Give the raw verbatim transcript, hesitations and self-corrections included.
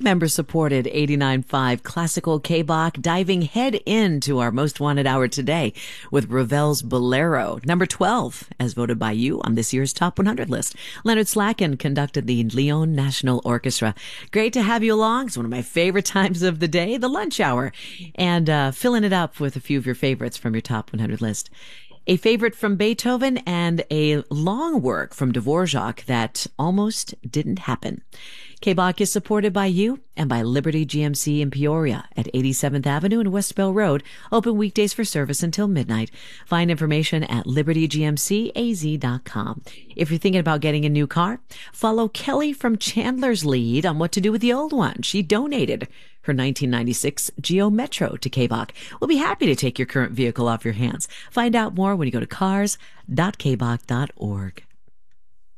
member-supported eighty-nine point five Classical K-Bach, diving head into our Most Wanted Hour today with Ravel's Bolero, number twelve, as voted by you on this year's Top one hundred list. Leonard Slacken conducted the Lyon National Orchestra. Great to have you along. It's one of my favorite times of the day, the lunch hour, and uh, filling it up with a few of your favorites from your Top one hundred list. A favorite from Beethoven and a long work from Dvorak that almost didn't happen. K-Bach is supported by you and by Liberty G M C in Peoria at eighty-seventh Avenue and West Bell Road. Open weekdays for service until midnight. Find information at liberty g m c a z dot com. If you're thinking about getting a new car, follow Kelly from Chandler's lead on what to do with the old one. She donated her nineteen ninety-six Geo Metro to K-Bach. We'll be happy to take your current vehicle off your hands. Find out more when you go to cars dot k bach dot org.